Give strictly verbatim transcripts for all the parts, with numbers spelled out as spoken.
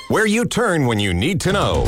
where you turn when you need to know.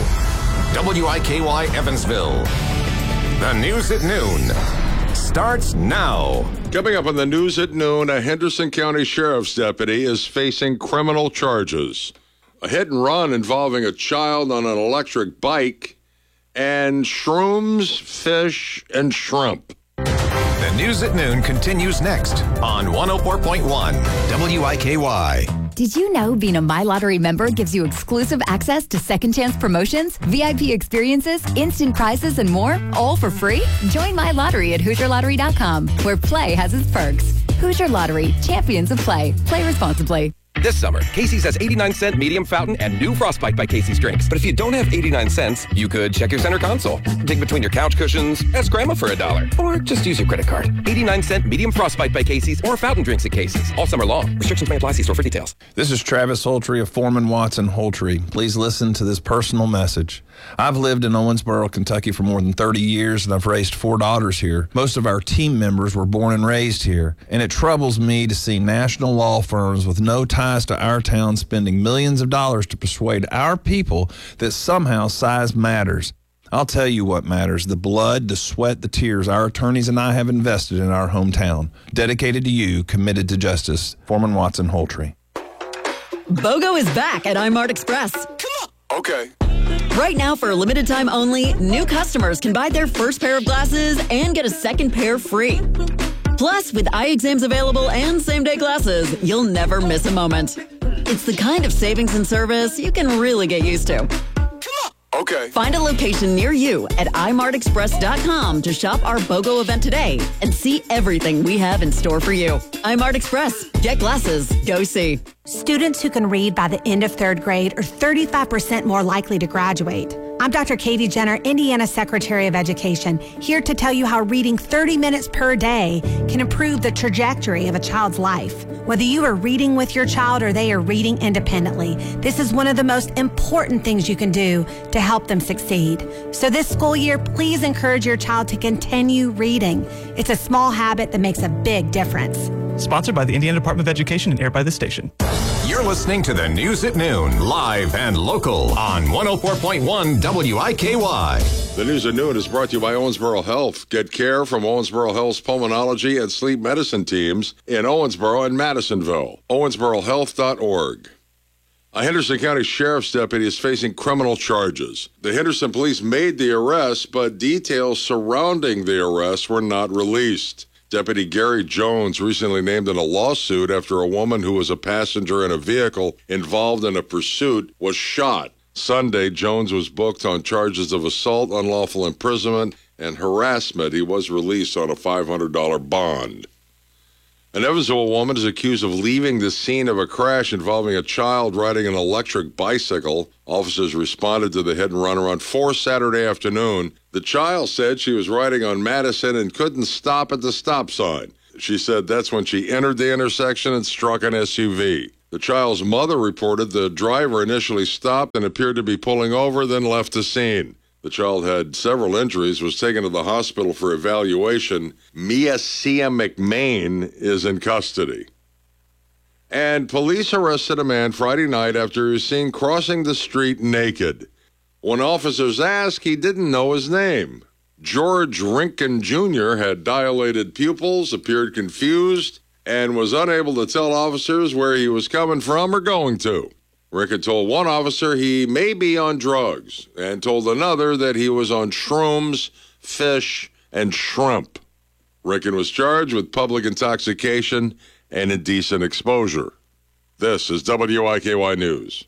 W I K Y Evansville. The news at noon starts now. Coming up on the news at noon, a Henderson County Sheriff's deputy is facing criminal charges. A hit and run involving a child on an electric bike, and shrooms, fish, and shrimp. The news at noon continues next on one oh four point one W I K Y. Did you know being a My Lottery member gives you exclusive access to second chance promotions, V I P experiences, instant prizes, and more, all for free? Join My Lottery at Hoosier Lottery dot com, where play has its perks. Hoosier Lottery, champions of play. Play responsibly. This summer, Casey's has eighty-nine cent medium fountain and new Frostbite by Casey's drinks. But if you don't have eighty-nine cents, you could check your center console, dig between your couch cushions, ask Grandma for a dollar, or just use your credit card. eighty-nine cent medium Frostbite by Casey's or fountain drinks at Casey's all summer long. Restrictions may apply. See store for details. This is Travis Holtry of Foreman Watson Holtry. Please listen to this personal message. I've lived in Owensboro, Kentucky for more than thirty years, and I've raised four daughters here. Most of our team members were born and raised here, and it troubles me to see national law firms with no ties to our town spending millions of dollars to persuade our people that somehow size matters. I'll tell you what matters: the blood, the sweat, the tears our attorneys and I have invested in our hometown. Dedicated to you, committed to justice. Foreman Watson Holtry. BOGO is back at iMart Express. Come on. Okay. Right now, for a limited time only, new customers can buy their first pair of glasses and get a second pair free. Plus, with eye exams available and same-day glasses, you'll never miss a moment. It's the kind of savings and service you can really get used to. Okay. Find a location near you at i mart express dot com to shop our BOGO event today and see everything we have in store for you. iMart Express. Get glasses. Go see. Students who can read by the end of third grade are thirty-five percent more likely to graduate. I'm Doctor Katie Jenner, Indiana Secretary of Education, here to tell you how reading thirty minutes per day can improve the trajectory of a child's life. Whether you are reading with your child or they are reading independently, this is one of the most important things you can do to help them succeed. So this school year, please encourage your child to continue reading. It's a small habit that makes a big difference. Sponsored by the Indiana Department of Education and aired by this station. You're listening to the news at noon, live and local on one oh four point one W I K Y. The news at noon is brought to you by Owensboro Health. Get care from Owensboro Health's pulmonology and sleep medicine teams in Owensboro and Madisonville. owensboro health dot org. A Henderson County Sheriff's deputy is facing criminal charges. The Henderson police made the arrest, but details surrounding the arrest were not released. Deputy Gary Jones recently named in a lawsuit after a woman who was a passenger in a vehicle involved in a pursuit was shot. Sunday, Jones was booked on charges of assault, unlawful imprisonment, and harassment. He was released on a five hundred dollars bond. An Evansville woman is accused of leaving the scene of a crash involving a child riding an electric bicycle. Officers responded to the hit and run around four Saturday afternoon. The child said she was riding on Madison and couldn't stop at the stop sign. She said that's when she entered the intersection and struck an S U V. The child's mother reported the driver initially stopped and appeared to be pulling over, then left the scene. The child had several injuries, was taken to the hospital for evaluation. Mia Sia McMain is in custody. And police arrested a man Friday night after he was seen crossing the street naked. When officers asked, he didn't know his name. George Rinkin Junior had dilated pupils, appeared confused, and was unable to tell officers where he was coming from or going to. Rinkin told one officer he may be on drugs and told another that he was on shrooms, fish, and shrimp. Rinkin was charged with public intoxication and indecent exposure. This is W I K Y News.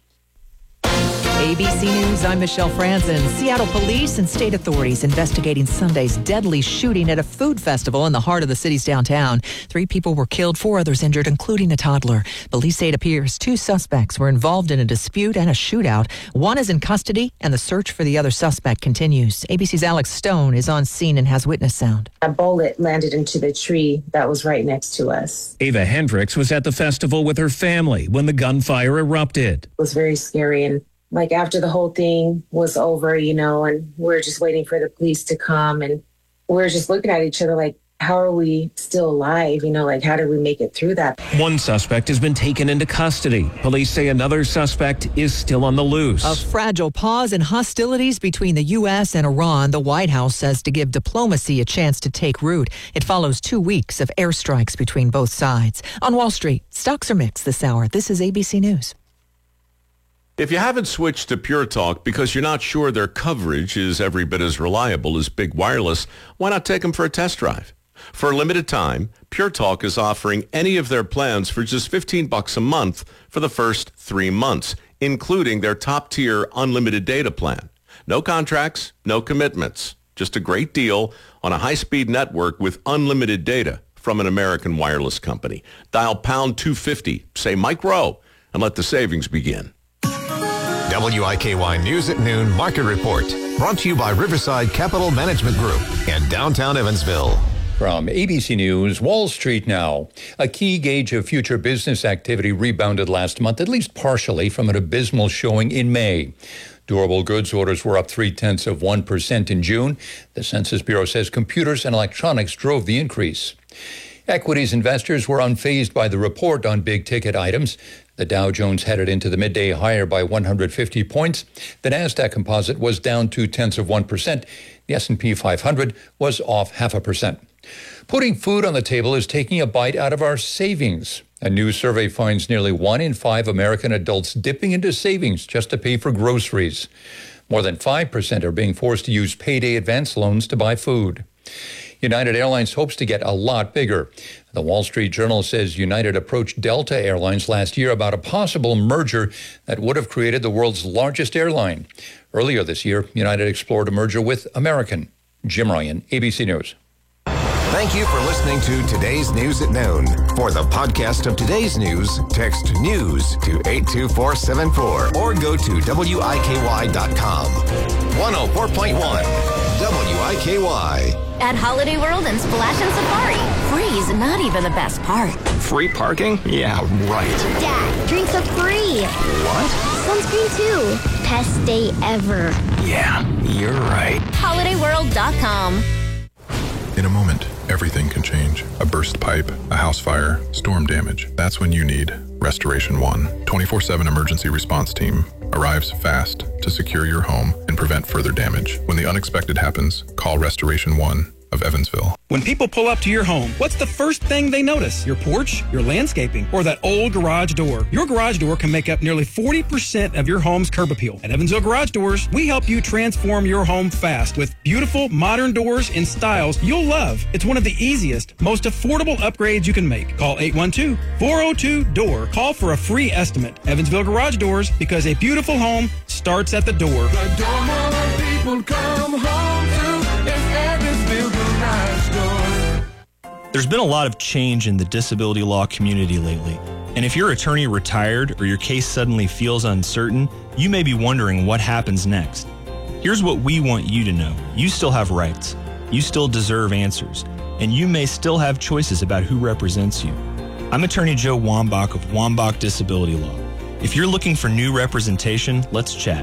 A B C News, I'm Michelle Franzen. Seattle police and state authorities investigating Sunday's deadly shooting at a food festival in the heart of the city's downtown. Three people were killed, four others injured, including a toddler. Police say it appears two suspects were involved in a dispute and a shootout. One is in custody, and the search for the other suspect continues. A B C's Alex Stone is on scene and has witness sound. A bullet landed into the tree that was right next to us. Ava Hendricks was at the festival with her family when the gunfire erupted. It was very scary, and like after the whole thing was over, you know, and we're just waiting for the police to come, and we're just looking at each other like, how are we still alive? You know, like, how did we make it through that? One suspect has been taken into custody. Police say another suspect is still on the loose. A fragile pause in hostilities between the U S and Iran, the White House says, to give diplomacy a chance to take root. It follows two weeks of airstrikes between both sides. On Wall Street, stocks are mixed this hour. This is A B C News. If you haven't switched to Pure Talk because you're not sure their coverage is every bit as reliable as Big Wireless, why not take them for a test drive? For a limited time, Pure Talk is offering any of their plans for just fifteen bucks a month for the first three months, including their top-tier unlimited data plan. No contracts, no commitments. Just a great deal on a high-speed network with unlimited data from an American wireless company. Dial pound two fifty, say Mike Rowe, and let the savings begin. W I K Y News at Noon Market Report. Brought to you by Riverside Capital Management Group and downtown Evansville. From A B C News, Wall Street now. A key gauge of future business activity rebounded last month, at least partially, from an abysmal showing in May. Durable goods orders were up three-tenths of one percent in June. The Census Bureau says computers and electronics drove the increase. Equities investors were unfazed by the report on big-ticket items. The Dow Jones headed into the midday higher by one hundred fifty points. The Nasdaq Composite was down two-tenths of one percent. The S and P five hundred was off half a percent. Putting food on the table is taking a bite out of our savings. A new survey finds nearly one in five American adults dipping into savings just to pay for groceries. More than five percent are being forced to use payday advance loans to buy food. United Airlines hopes to get a lot bigger. The Wall Street Journal says United approached Delta Airlines last year about a possible merger that would have created the world's largest airline. Earlier this year, United explored a merger with American. Jim Ryan, A B C News. Thank you for listening to Today's News at Noon. For the podcast of today's news, text NEWS to eight two four seven four or go to W I K Y dot com. one oh four point one W I K Y. At Holiday World and Splash and Safari, free is not even the best part. Free parking? Yeah, right. Dad, drinks are free. What? Sunscreen too. Best day ever. Yeah, you're right. holiday world dot com. In a moment, everything can change. A burst pipe, a house fire, storm damage. That's when you need Restoration One. twenty-four seven emergency response team arrives fast to secure your home and prevent further damage. When the unexpected happens, call Restoration One of Evansville. When people pull up to your home, what's the first thing they notice? Your porch, your landscaping, or that old garage door? Your garage door can make up nearly forty percent of your home's curb appeal. At Evansville Garage Doors, we help you transform your home fast with beautiful modern doors in styles you'll love. It's one of the easiest, most affordable upgrades you can make. Call eight one two, four oh two, D O O R. Call for a free estimate. Evansville Garage Doors, because a beautiful home starts at the door. The door more people come home to is Evansville Garage Door. There's been a lot of change in the disability law community lately. And if your attorney retired or your case suddenly feels uncertain, you may be wondering what happens next. Here's what we want you to know. You still have rights. You still deserve answers. And you may still have choices about who represents you. I'm Attorney Joe Wambach of Wambach Disability Law. If you're looking for new representation, let's chat.